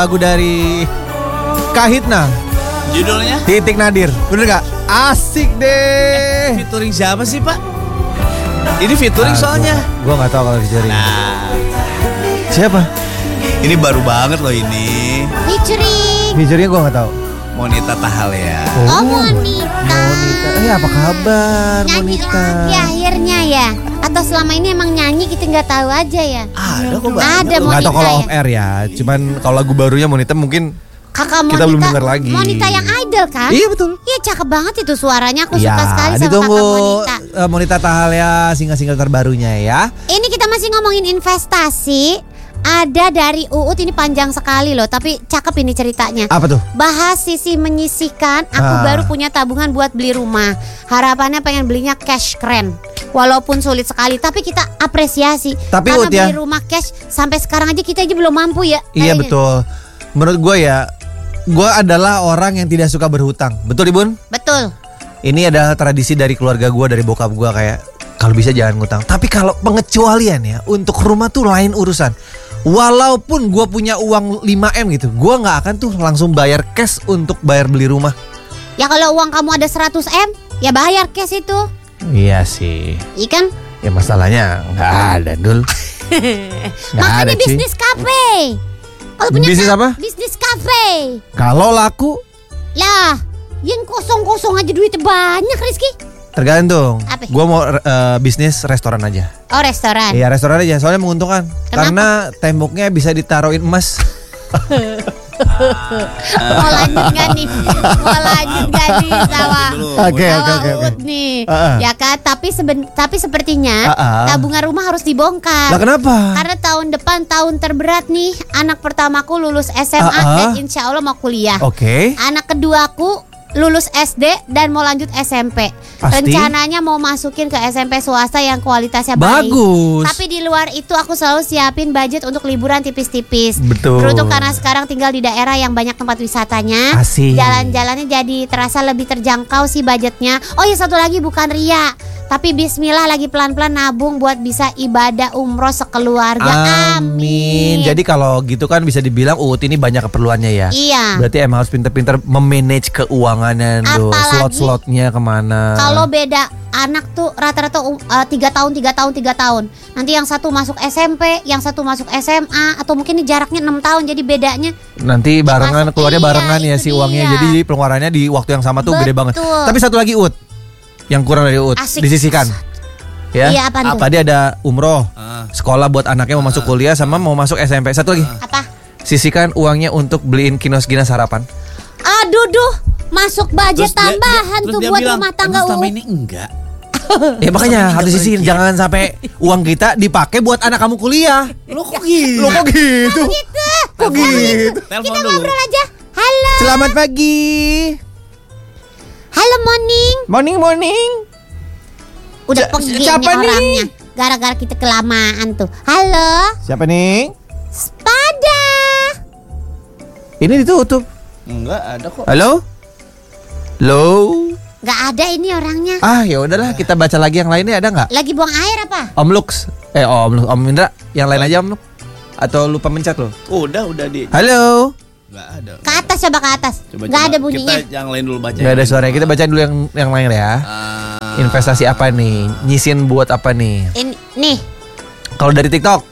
Lagu dari Kahitna, Judulnya? Titik Nadir. Bener gak? Asik deh. Featuring siapa sih Pak? Ini featuring soalnya. Gue gak tahu kalau featuring. Nah, Siapa? ini baru banget loh ini. Featuringnya gue gak tahu. Monita Tahal ya. Oh, Monita. Apa kabar Nyanyi Monita? lagi akhirnya ya. Atau selama ini emang nyanyi kita nggak tahu aja ya. Ada kok Mbak. Ada Gak Monita tau kalau ya. off air ya. Cuman kalau lagu barunya Monita mungkin Kakak Monita. kita belum dengar lagi. Monita yang idol kan? Iya betul. Iya cakep banget itu suaranya. Aku Ya, suka sekali sama ditunggu kakak Monita. Monita Tahal ya, single-single terbarunya ya. Ini kita masih ngomongin investasi. Ada dari Uut, ini panjang sekali loh, tapi cakep ini ceritanya. Apa tuh? Bahas sisi menyisihkan, aku baru punya tabungan buat beli rumah. Harapannya pengen belinya cash keren. Walaupun sulit sekali, tapi kita apresiasi. Tapi karena Ut ya, beli rumah cash sampai sekarang aja kita aja belum mampu ya. Iya kayaknya. betul. Menurut gue ya, gue adalah orang yang tidak suka berhutang. Betul Ibun? Betul. Ini adalah tradisi dari keluarga gue, dari bokap gue, kayak kalau bisa jangan ngutang. Tapi kalau pengecualian ya, untuk rumah tuh lain urusan. Walaupun gue punya uang 5M gitu, gue gak akan tuh langsung bayar cash untuk bayar beli rumah. Ya kalau uang kamu ada 100M, ya bayar cash itu. Iya sih. Ikan? Ya masalahnya gak ada Dul. Nggak Makanya ada, Ci. bisnis kafe. Kalau punya Bisnis apa? Bisnis kafe. Kalau laku Lah, yang kosong-kosong aja duitnya banyak Rizky. tergantung. Apa? Gue mau bisnis restoran aja. Oh, restoran. Iya restoran aja, soalnya menguntungkan. Kenapa? Karena temboknya bisa ditaruhin emas. Mau lanjut gak nih? Mau lanjut gak nih sama Oke. Uut nih? Uh-uh. Ya kan, tapi sepertinya Uh-uh. tabungan rumah harus dibongkar. Lah kenapa? Karena tahun depan tahun terberat nih. Anak pertamaku lulus SMA Uh-uh. dan insya Allah mau kuliah. Oke. Anak keduaku lulus SD dan mau lanjut SMP. Pasti. Rencananya mau masukin ke SMP swasta yang kualitasnya baik. Bagus. Tapi di luar itu aku selalu siapin budget untuk liburan tipis-tipis. Betul. Beruntung karena sekarang tinggal di daerah yang banyak tempat wisatanya. Asik. Jalan-jalannya jadi terasa lebih terjangkau sih budgetnya. Oh ya satu lagi, bukan ria, tapi bismillah lagi pelan-pelan nabung buat bisa ibadah umroh sekeluarga. Amin. Jadi kalau gitu kan bisa dibilang Uut ini banyak keperluannya ya. Iya. Berarti emang harus pinter-pinter memanage keuangannya tuh. Apalagi Slot-slotnya kemana. Kalau beda anak tuh rata-rata 3 tahun. Nanti yang satu masuk SMP, yang satu masuk SMA, atau mungkin ini jaraknya 6 tahun. Jadi bedanya Nanti barengan, masuk, keluarnya iya, barengan ya itu si uangnya. dia. Jadi pengeluarannya di waktu yang sama tuh gede banget. Betul. Tapi satu lagi Uut, yang kurang dari Uut, Asik. disisihkan. Ya. Iya, apaan tuh? Tadi ada umroh, sekolah buat anaknya mau masuk kuliah sama mau masuk SMP. Satu lagi, apa? sisihkan uangnya untuk beliin kinos-kinos sarapan. Aduh duh, masuk budget Terus dia- tambahan terus tuh dia buat bilang, rumah tangga "Emang selama Uut. ini enggak." Ya makanya harus disisihin, jangan sampai uang kita dipakai buat anak kamu kuliah. Lo kok gitu? Loh kok gitu? Kok gitu? Telepon Kita dulu. ngobrol aja. Halo. Selamat pagi. Halo morning. Morning. Udah pergi nih siapa nih? orangnya. Gara-gara kita kelamaan tuh. Halo. Siapa nih? Spada. Ini ditutup. Enggak ada kok. Halo? Halo? Gak ada ini orangnya. Ah ya udahlah, kita baca lagi yang lainnya, ada nggak? Lagi buang air apa? Om Lux, Om Indra, yang lain aja Om Lux. Atau lupa mencet lo? Udah di. Halo? Enggak ada. Ke atas, coba ke atas. Coba, Gak ada bunyinya. Kita yang lain dulu baca. Nggak ada suaranya, kita baca dulu yang lain ya. Investasi apa nih? Nyisin buat apa nih? Ini nih. Kalau dari TikTok,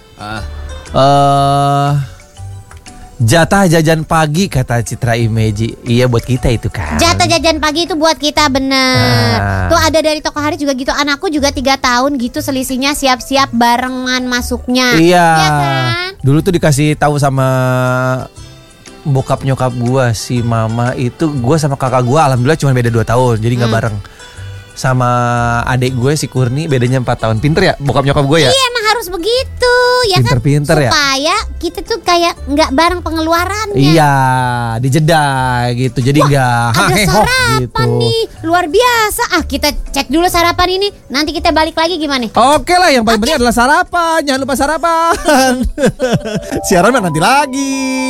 jatah jajan pagi kata Citra Imeji. Iya buat kita itu kan. Jatah jajan pagi itu buat kita, bener. Tuh ada dari toko hari juga gitu. Anakku juga 3 tahun gitu selisihnya, siap-siap barengan masuknya. Iya. Iya kan? Dulu tuh dikasih tahu sama bokap nyokap gua, si mama itu, gua sama kakak gua alhamdulillah cuma beda 2 tahun, jadi nggak bareng. Sama adik gue si Kurni bedanya 4 tahun. Pinter ya bokap nyokap gue ya? Iya emang harus begitu ya Pinter-pinter kan? ya? Supaya kita tuh kayak nggak bareng pengeluarannya. Iya, dijeda gitu. Jadi nggak Ada hehok sarapan gitu. nih, luar biasa. Kita cek dulu sarapan ini. Nanti kita balik lagi gimana? Oke lah, yang paling penting adalah sarapan. Jangan lupa sarapan. Siaran mah nanti lagi.